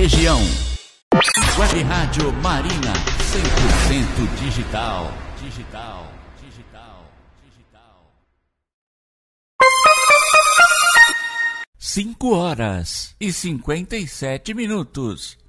região. Web Rádio Marina, 100% digital. 5 horas e 57 minutos.